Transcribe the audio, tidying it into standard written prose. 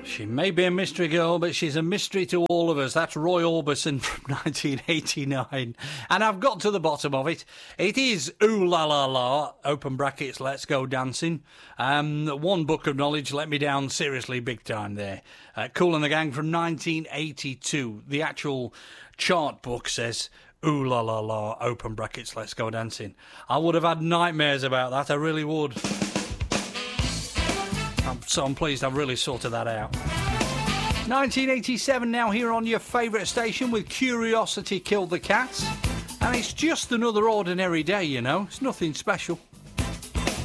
She may be a mystery girl, but she's a mystery to all of us. That's Roy Orbison from 1989. And I've got to the bottom of it. It is Ooh La La La, open brackets, Let's Go Dancing. One book of knowledge let me down seriously big time there. Kool and the Gang from 1982. The actual chart book says Ooh La La La, open brackets, Let's Go Dancing. I would have had nightmares about that, I really would. I'm pleased I've really sorted that out. 1987 now here on your favourite station with Curiosity Killed the Cats. And it's just another ordinary day, you know. It's nothing special.